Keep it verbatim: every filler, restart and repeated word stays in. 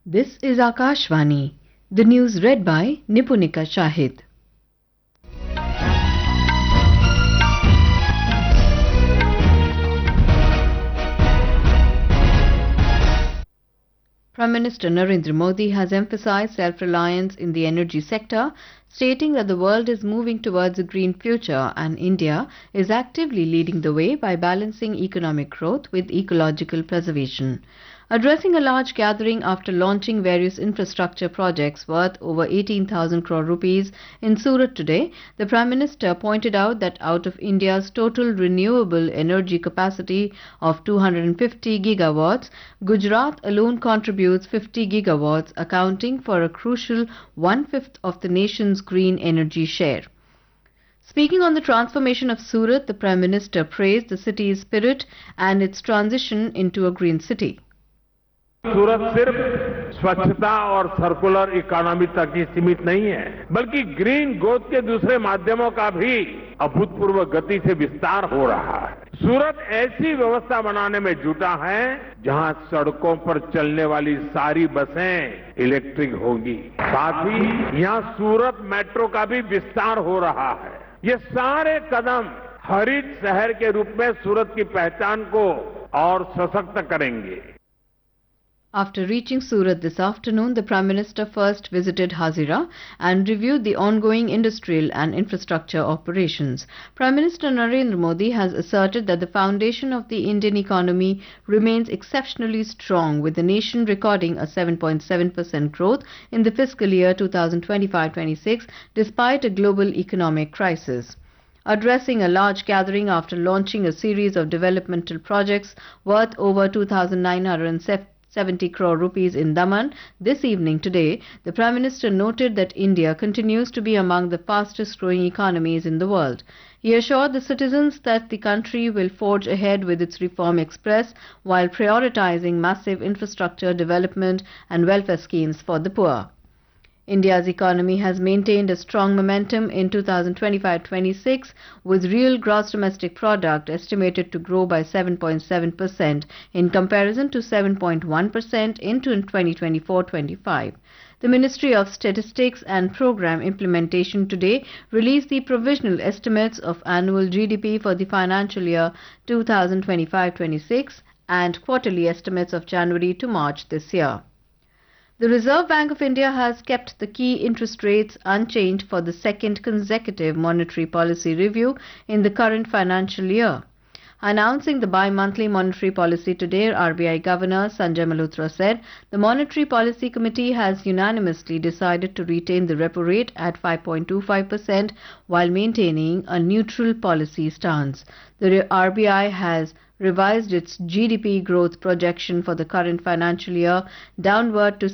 This is Akashvani. The news read by Nipunika Shahid. Prime Minister Narendra Modi has emphasized self-reliance in the energy sector, stating that the world is moving towards a green future and India is actively leading the way by balancing economic growth with ecological preservation. Addressing a large gathering after launching various infrastructure projects worth over eighteen thousand crore rupees in Surat today, the Prime Minister pointed out that out of India's total renewable energy capacity of two hundred fifty gigawatts, Gujarat alone contributes fifty gigawatts, accounting for a crucial one-fifth of the nation's green energy share. Speaking on the transformation of Surat, the Prime Minister praised the city's spirit and its transition into a green city. सूरत सिर्फ स्वच्छता और circular economy तक ही सीमित नहीं है, बल्कि green growth के दूसरे माध्यमों का भी अभूतपूर्व गति से विस्तार हो रहा है। सूरत ऐसी व्यवस्था बनाने में जुटा है जहां सड़कों पर चलने वाली सारी बसें इलेक्ट्रिक होंगी। साथ ही यहां सूरत मेट्रो का भी विस्तार हो रहा है। ये सारे कदम हरित शहर के रूप में सूरत की पहचान को और सशक्त करेंगे। After reaching Surat this afternoon, the Prime Minister first visited Hazira and reviewed the ongoing industrial and infrastructure operations. Prime Minister Narendra Modi has asserted that the foundation of the Indian economy remains exceptionally strong, with the nation recording a seven point seven percent growth in the fiscal year twenty twenty-five twenty-six despite a global economic crisis. Addressing a large gathering after launching a series of developmental projects worth over two thousand nine hundred seventy crore rupees in Daman this evening today, the Prime Minister noted that India continues to be among the fastest growing economies in the world. He assured the citizens that the country will forge ahead with its reform express while prioritizing massive infrastructure development and welfare schemes for the poor. India's economy has maintained a strong momentum in twenty twenty-five twenty-six, with real gross domestic product estimated to grow by seven point seven percent in comparison to seven point one percent in twenty twenty-four twenty-five. The Ministry of Statistics and Program Implementation today released the provisional estimates of annual G D P for the financial year twenty twenty-five twenty-six and quarterly estimates of January to March this year. The Reserve Bank of India has kept the key interest rates unchanged for the second consecutive monetary policy review in the current financial year. Announcing the bi-monthly monetary policy today, R B I Governor Sanjay Malhotra said the Monetary Policy Committee has unanimously decided to retain the repo rate at five point two five percent while maintaining a neutral policy stance. The R B I has revised its G D P growth projection for the current financial year downward to